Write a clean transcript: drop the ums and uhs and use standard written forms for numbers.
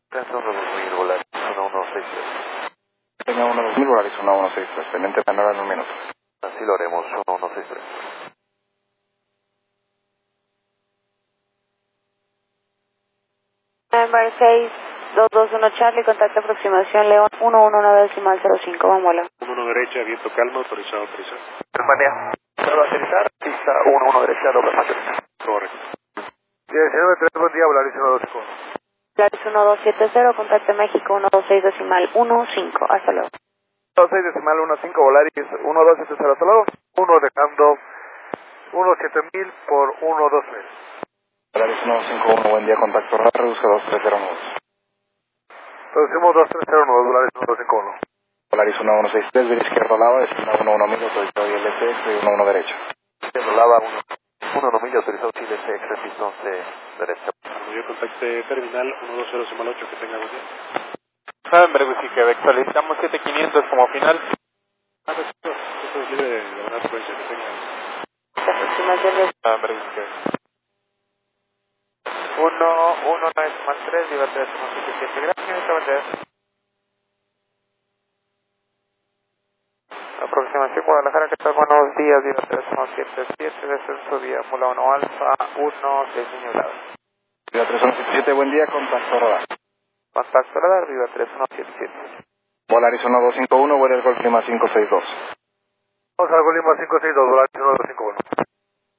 Transform 2000, Volaris 1163. Tenga 2000, Volaris 1163, pendiente menor en un minuto. Así lo haremos, 1163. November 6221 Charlie, contacto aproximación León 119.05, vamos a 1 derecha, viento calma, autorizado. Germania, salvo aterrizar, pista 11 derecha, doble aterrizar. Correcto. 19-3, buen día, Volaris 1251. Volaris 1270, contacto México 126.15, hasta luego. 26.15, Volaris 1270, hasta luego. 1 dejando 17000 por 123. Volaris 151, buen día, contacto radar, reduzca 2309. Reducimos 2309, Volaris 1251. Volaris 1163, vía izquierda lava, destino 11000, autorizado ILC, 11 derecha. Izquierda lava, 11000, autorizado Chile CX, pistón C, derecha. Cuando yo contacte terminal 120.8, que tenga buen día. November, Whisky Quebec, solicitamos 7500 como final. Esto es libre de la frecuencia que tenga. Aproximación de November, Whisky Quebec. 193, Libertad 177, gracias, caballero. Aproximación Guadalajara, que tal, buenos días, Libertad 177, descenso vía Mula 1 Alfa, 16 Niño Grado. Viva 3177, buen día, contacto radar. Contacto radar, Viva 3177. Volaris 1251, vuela el Golf Lima 562. Vamos al Golf Lima 562, Volaris 1251.